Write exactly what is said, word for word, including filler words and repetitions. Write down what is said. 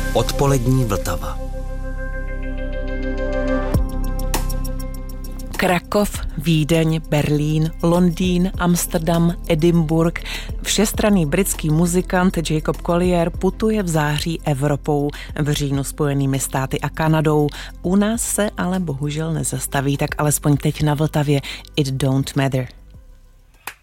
Odpolední Vltava. Krakov, Vídeň, Berlín, Londýn, Amsterdam, Edinburgh. Všestranný britský muzikant Jacob Collier putuje v září Evropou, v říjnu Spojenými státy a Kanadou. U nás se ale bohužel nezastaví, tak alespoň teď na Vltavě It Don't Matter.